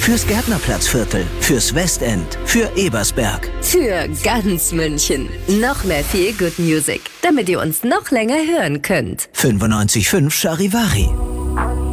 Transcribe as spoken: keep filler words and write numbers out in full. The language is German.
Fürs Gärtnerplatzviertel, fürs Westend, für Ebersberg. Für ganz München. Noch mehr Feel Good Music, damit ihr uns noch länger hören könnt. fünfundneunzig Komma fünf Charivari.